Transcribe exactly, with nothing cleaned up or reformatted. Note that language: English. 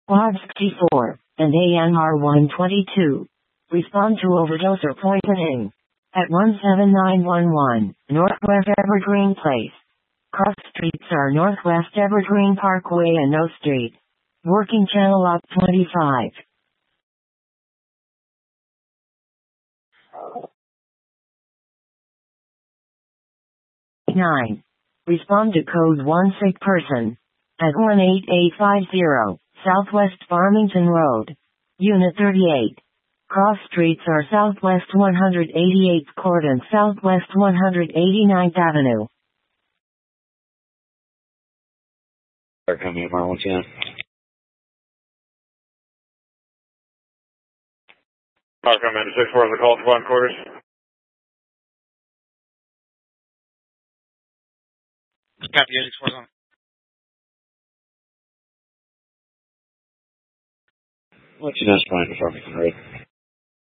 Quad sixty-four, and A M R one twenty-two. Respond to overdose or poisoning. At one seven nine one one, Northwest Evergreen Place. Cross streets are Northwest Evergreen Parkway and No Street. Working channel op twenty-five. nine. Respond to code one sick person. At one eight eight five zero, Southwest Farmington Road. Unit thirty-eight. Cross streets are Southwest one hundred eighty-eighth Court and Southwest one hundred eighty-ninth Avenue. Start coming tomorrow once again. Park Commander six four, the call to one quarters. Copy, six four on. What's your next point for Farmington Road?